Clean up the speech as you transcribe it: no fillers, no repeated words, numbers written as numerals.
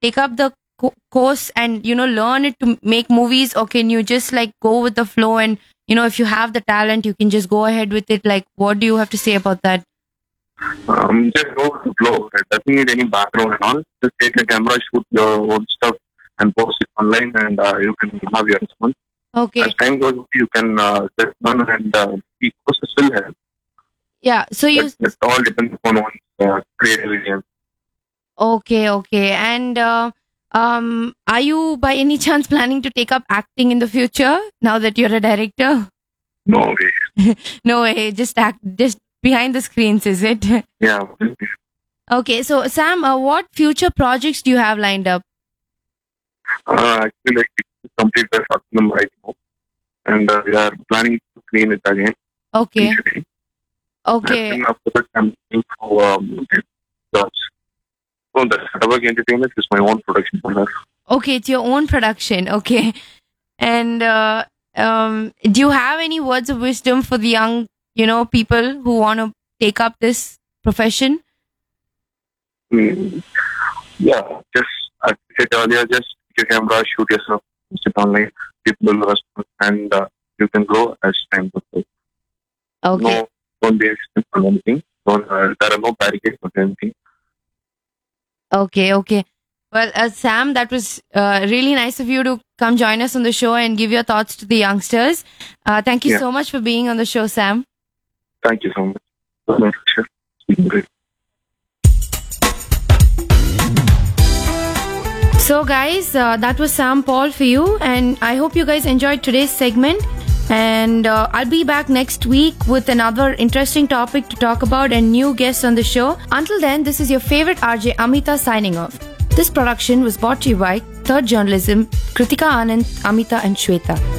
take up the course and learn it to make movies, or can you just like go with the flow and if you have the talent you can just go ahead with it? Like, what do you have to say about that? Just go with the flow. It doesn't need any background and all. Just take a camera, shoot your own stuff, and post it online, and you can have your response. Okay. As time goes, you can just learn, and the courses will help. Yeah. So it all depends upon one's creativity. Okay. And are you by any chance planning to take up acting in the future now that you're a director? No way. No way. Just behind the screens, is it? Yeah. Okay. So Sam, what future projects do you have lined up? Actually, complete the short film right now, and we are planning to screen it again. Okay. Initially. Okay. And after that, I'm looking for jobs. So the Shutterwork Entertainment is my own production partner. Okay, it's your own production. Okay. And do you have any words of wisdom for the young, people who want to take up this profession? Yeah, just as I said earlier, just take your camera, shoot yourself, post it online, people will respond, and you can grow as time goes. Okay. No, don't be resistant on anything. There are no barricades or anything. Okay. Well, Sam, that was really nice of you to come join us on the show and give your thoughts to the youngsters. Thank you so much for being on the show, Sam. Thank you so much. It was my pleasure. Speaking great. So guys, that was Sam Paul for you, and I hope you guys enjoyed today's segment. And I'll be back next week with another interesting topic to talk about and new guests on the show. Until then, this is your favorite RJ Amita signing off. This production was brought to you by Third Journalism, Kritika Anand, Amita and Shweta.